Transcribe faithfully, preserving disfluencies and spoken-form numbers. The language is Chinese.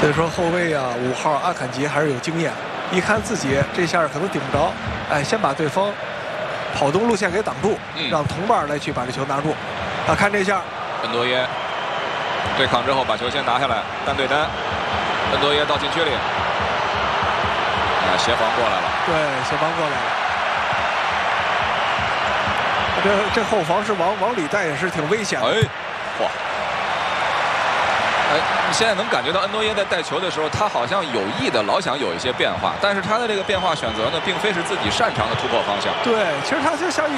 所以说后卫啊，五号阿坎吉还是有经验，一看自己这下可能顶不着，哎，先把对方跑动路线给挡住， 嗯、 让同伴来去把这球拿住。啊，看这下， 恩多耶对抗之后把球先拿下来，单对单，恩多耶到禁区里，啊，协防过来了， 对，协防过来了。这这后防是往往里带也是挺危险的。 哎，嚯！哎，你现在能感觉到恩多耶在带球的时候，他好像有意的老想有一些变化，但是他的这个变化选择呢，并非是自己擅长的突破方向。 对，其实他就像一